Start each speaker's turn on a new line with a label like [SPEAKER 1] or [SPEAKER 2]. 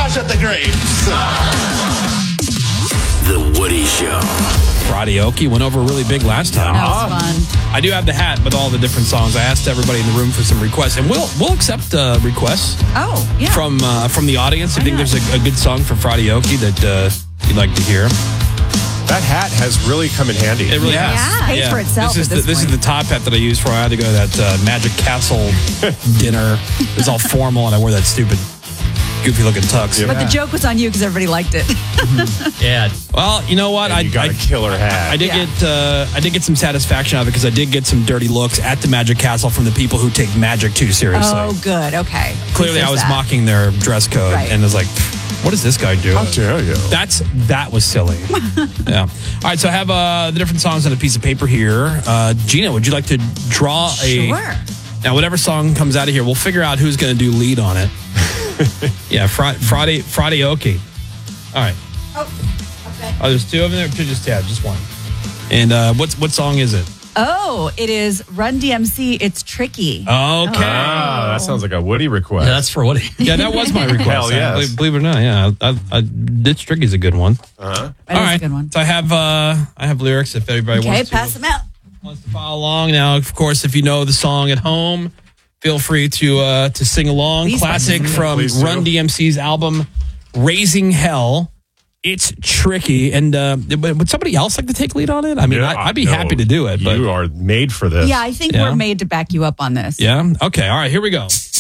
[SPEAKER 1] massage at the grapes.
[SPEAKER 2] The Woody Show.
[SPEAKER 3] Karaoke went over really big last time.
[SPEAKER 4] That was fun.
[SPEAKER 3] I do have the hat with all the different songs. I asked everybody in the room for some requests, and we'll accept requests
[SPEAKER 4] Oh, yeah.
[SPEAKER 3] from the audience. I think there's a good song for Karaoke that you'd like to hear.
[SPEAKER 5] That hat has really come in handy.
[SPEAKER 3] It really has.
[SPEAKER 4] Yeah. Pays for itself
[SPEAKER 3] This
[SPEAKER 4] at this
[SPEAKER 3] is the top hat that I used for I had to go to that Magic Castle dinner. It was all formal, and I wore that stupid, goofy-looking tux.
[SPEAKER 4] But the joke was on you because everybody liked it.
[SPEAKER 3] Yeah. Well, you know what?
[SPEAKER 5] You got a killer hat.
[SPEAKER 3] I did get some satisfaction out of it because I did get some dirty looks at the Magic Castle from the people who take magic too seriously.
[SPEAKER 4] Oh, good. Okay.
[SPEAKER 3] Clearly, I was mocking their dress code,
[SPEAKER 4] Right.
[SPEAKER 3] and was like, what does this guy do?
[SPEAKER 5] How dare you?
[SPEAKER 3] That was silly. Yeah. All right, so I have the different songs on a piece of paper here. Gina, would you like to draw a...
[SPEAKER 4] Sure.
[SPEAKER 3] Now, whatever song comes out of here, we'll figure out who's going to do lead on it. Yeah, Friday Oki. All right. Oh, there's two of them there? Two, just one. And what song is it?
[SPEAKER 4] Oh, it is Run DMC. It's Tricky.
[SPEAKER 3] Okay.
[SPEAKER 5] Ah, that sounds like a Woody request.
[SPEAKER 6] Yeah, that's for Woody.
[SPEAKER 3] Yeah, that was my request.
[SPEAKER 5] Hell yes.
[SPEAKER 3] Believe it or not, yeah. Ditch Tricky's a good one.
[SPEAKER 5] Uh-huh.
[SPEAKER 4] That
[SPEAKER 3] All
[SPEAKER 4] is
[SPEAKER 3] right.
[SPEAKER 4] a good one.
[SPEAKER 3] So I have lyrics if everybody
[SPEAKER 4] Okay,
[SPEAKER 3] wants to.
[SPEAKER 4] pass them out.
[SPEAKER 3] Wants to follow along. Now, of course, if you know the song at home, feel free to sing along.
[SPEAKER 4] Please
[SPEAKER 3] Classic
[SPEAKER 4] participate.
[SPEAKER 3] from
[SPEAKER 5] Please do.
[SPEAKER 3] Run DMC's album, Raising Hell. It's Tricky. And would somebody else like to take lead on it? I mean,
[SPEAKER 5] Yeah,
[SPEAKER 3] I'd be
[SPEAKER 5] no,
[SPEAKER 3] happy to do it. But
[SPEAKER 5] you are made for this.
[SPEAKER 4] Yeah, I think
[SPEAKER 3] Yeah.
[SPEAKER 4] we're made to back you up on this.
[SPEAKER 3] yeah? Okay. All right. Here we go.